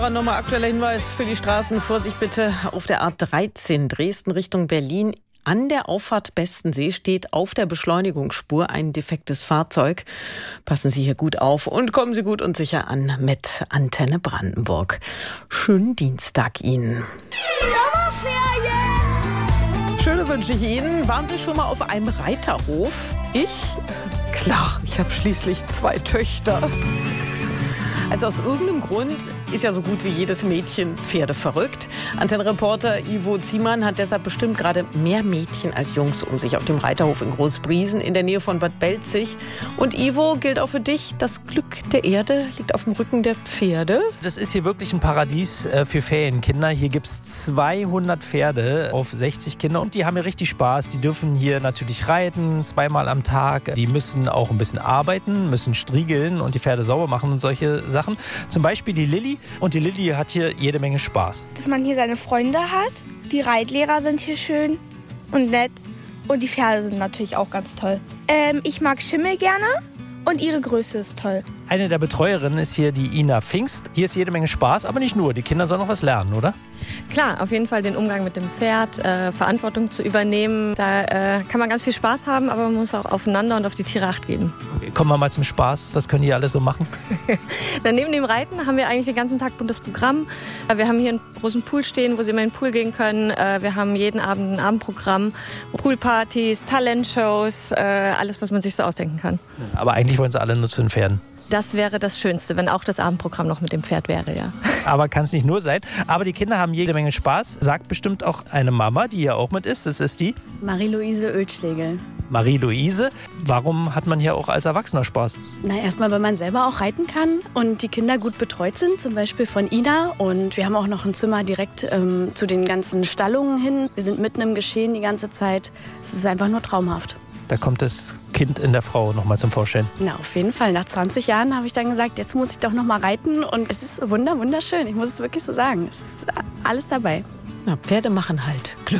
Nochmal aktueller Hinweis für die Straßen. Vorsicht bitte auf der A13 Dresden Richtung Berlin. An der Auffahrt Bestensee steht auf der Beschleunigungsspur ein defektes Fahrzeug. Passen Sie hier gut auf und kommen Sie gut und sicher an mit Antenne Brandenburg. Schönen Dienstag Ihnen. Sommerferien! Schöne wünsche ich Ihnen. Waren Sie schon mal auf einem Reiterhof? Ich? Klar, ich habe schließlich 2 Töchter. Also aus irgendeinem Grund ist ja so gut wie jedes Mädchen pferdeverrückt. Antennenreporter Ivo Ziemann hat deshalb bestimmt gerade mehr Mädchen als Jungs um sich auf dem Reiterhof in Großbriesen in der Nähe von Bad Belzig. Und Ivo, gilt auch für dich, das Glück der Erde liegt auf dem Rücken der Pferde? Das ist hier wirklich ein Paradies für Ferienkinder. Hier gibt es 200 Pferde auf 60 Kinder und die haben hier richtig Spaß. Die dürfen hier natürlich reiten, 2-mal am Tag. Die müssen auch ein bisschen arbeiten, müssen striegeln und die Pferde sauber machen und solche Sachen. Zum Beispiel die Lilly. Und die Lilly hat hier jede Menge Spaß. Dass man hier seine Freunde hat. Die Reitlehrer sind hier schön und nett. Und die Pferde sind natürlich auch ganz toll. Ich mag Schimmel gerne und ihre Größe ist toll. Eine der Betreuerinnen ist hier die Ina Pfingst. Hier ist jede Menge Spaß, aber nicht nur. Die Kinder sollen noch was lernen, oder? Klar, auf jeden Fall den Umgang mit dem Pferd, Verantwortung zu übernehmen. Da kann man ganz viel Spaß haben, aber man muss auch aufeinander und auf die Tiere Acht geben. Okay, kommen wir mal zum Spaß. Was können die alle so machen? Dann neben dem Reiten haben wir eigentlich den ganzen Tag buntes Programm. Wir haben hier einen großen Pool stehen, wo sie immer in den Pool gehen können. Wir haben jeden Abend ein Abendprogramm, Poolpartys, Talentshows, alles, was man sich so ausdenken kann. Aber eigentlich wollen sie alle nur zu den Pferden. Das wäre das Schönste, wenn auch das Abendprogramm noch mit dem Pferd wäre, ja. Aber kann es nicht nur sein. Aber die Kinder haben jede Menge Spaß. Sagt bestimmt auch eine Mama, die hier auch mit ist. Das ist die Marie-Louise Oelschlegel. Marie-Louise. Warum hat man hier auch als Erwachsener Spaß? Na, erstmal, weil man selber auch reiten kann und die Kinder gut betreut sind, zum Beispiel von Ina. Und wir haben auch noch ein Zimmer direkt zu den ganzen Stallungen hin. Wir sind mitten im Geschehen die ganze Zeit. Es ist einfach nur traumhaft. Da kommt das Kind in der Frau noch mal zum Vorstellen. Na, auf jeden Fall. Nach 20 Jahren habe ich dann gesagt, jetzt muss ich doch noch mal reiten. Und es ist wunderschön. Ich muss es wirklich so sagen. Es ist alles dabei. Ja, Pferde machen halt Glück.